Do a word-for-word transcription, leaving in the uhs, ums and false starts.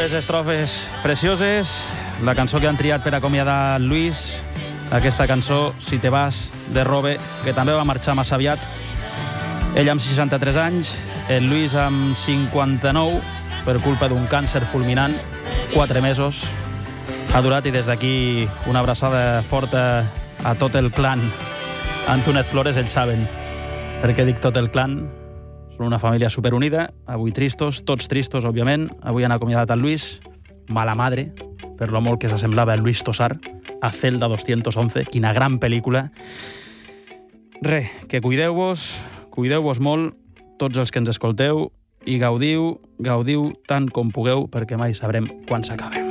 Tres estrofes precioses, la cançó que han triat per acomiadar Lluís, aquesta cançó, Si te vas, de Robe, que també va marxar massa aviat. Ell amb seixanta-tres anys, el Lluís amb cinquanta-nou, per culpa d'un càncer fulminant, quatre mesos. Ha durat, i des d'aquí una abraçada forta a tot el clan Antúnez Flores, ells saben per què dic tot el clan. Són una família superunida, avui tristos, tots tristos, òbviament. Avui han acomiadat el Lluís, mala madre, per lo molt que s'assemblava el Lluís Tosar, a Celda doscientos once, quina gran pel·lícula. Re, que cuideu-vos, cuideu-vos molt, tots els que ens escolteu, i gaudiu, gaudiu tant com pugueu, perquè mai sabrem quan s'acabe.